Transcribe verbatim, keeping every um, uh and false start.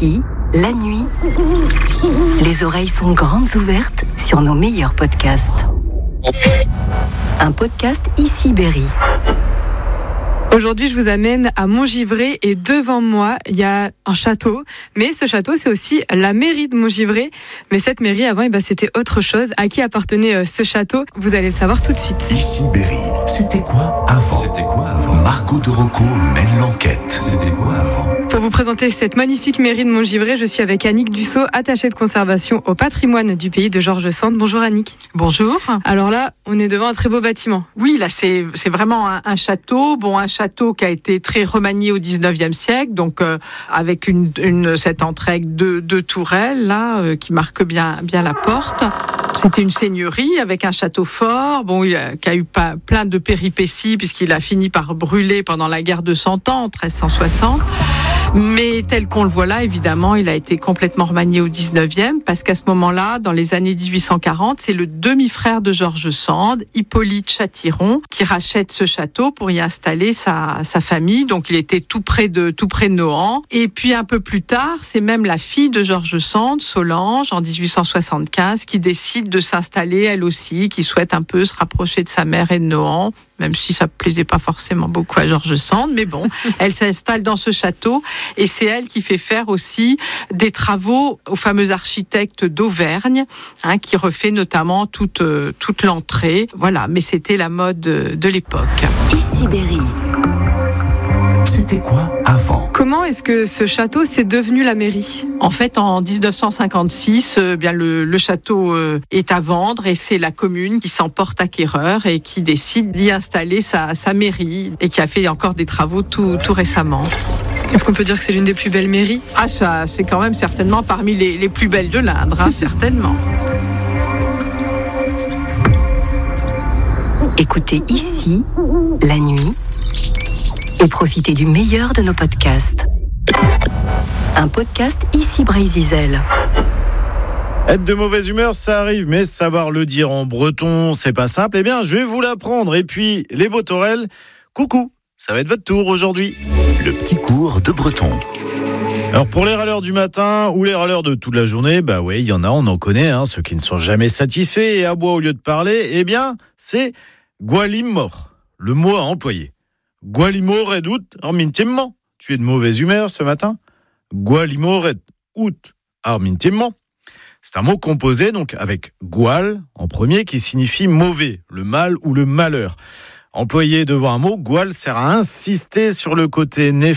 Ici, la nuit, les oreilles sont grandes ouvertes sur nos meilleurs podcasts. Un podcast Ici Berry. Aujourd'hui, je vous amène à Montgivray et devant moi, il y a un château. Mais ce château, c'est aussi la mairie de Montgivray. Mais cette mairie, avant, eh ben, c'était autre chose. À qui appartenait euh, ce château ? Vous allez le savoir tout de suite. Ici Berry, c'était quoi avant ? C'était quoi avant ? Margot de Rocco mène l'enquête. C'était quoi avant ? Pour vous présenter cette magnifique mairie de Montgivray, je suis avec Annick Dussault, attachée de conservation au patrimoine du pays de Georges Sand. Bonjour Annick. Bonjour. Alors là, on est devant un très beau bâtiment. Oui, là, c'est, c'est vraiment un, un château. Bon, un château qui a été très remanié au dix-neuvième siècle, donc euh, avec une, une, cette entrée avec deux, deux tourelles, là, euh, qui marquent bien, bien la porte. C'était une seigneurie avec un château fort, bon, il a, qui a eu pas, plein de péripéties, puisqu'il a fini par brûler pendant la guerre de Cent Ans, en treize cent soixante. Mais tel qu'on le voit là, évidemment, il a été complètement remanié au dix-neuvième, parce qu'à ce moment-là, dans les années dix-huit cent quarante, c'est le demi-frère de Georges Sand, Hippolyte Chatillon, qui rachète ce château pour y installer sa, sa famille. Donc, il était tout près de, tout près de Nohant. Et puis, un peu plus tard, c'est même la fille de Georges Sand, Solange, en dix-huit cent soixante-quinze, qui décide de s'installer, elle aussi, qui souhaite un peu se rapprocher de sa mère et de Nohant, même si ça ne plaisait pas forcément beaucoup à Georges Sand, mais bon, elle s'installe dans ce château et c'est elle qui fait faire aussi des travaux au fameux architecte d'Auvergne, hein, qui refait notamment toute, euh, toute l'entrée. Voilà, mais c'était la mode de, de l'époque. Ici Berry. C'était quoi avant ? Comment est-ce que ce château s'est devenu la mairie ? En fait, en dix-neuf cent cinquante-six, euh, bien le, le château euh, est à vendre et c'est la commune qui s'en porte acquéreur et qui décide d'y installer sa, sa mairie et qui a fait encore des travaux tout, tout récemment. Est-ce qu'on peut dire que c'est l'une des plus belles mairies ? Ah, ça, c'est quand même certainement parmi les, les plus belles de l'Indre, hein, certainement. Écoutez Ici, la nuit, et profitez du meilleur de nos podcasts. Un podcast Ici Brésil. Être de mauvaise humeur, ça arrive, mais savoir le dire en breton, c'est pas simple. Eh bien, je vais vous l'apprendre. Et puis, les Botorel, coucou, ça va être votre tour aujourd'hui. Le petit cours de breton. Alors, pour les râleurs du matin ou les râleurs de toute la journée, bah ouais, il y en a, on en connaît, hein, ceux qui ne sont jamais satisfaits et aboient au lieu de parler. Eh bien, c'est Gualimor, le mot à employer. Gualimor et out armintimement. Tu es de mauvaise humeur ce matin ? Gualimor et out armintimement. C'est un mot composé donc avec gual en premier qui signifie mauvais, le mal ou le malheur. Employé devant un mot, gual sert à insister sur le côté néfaste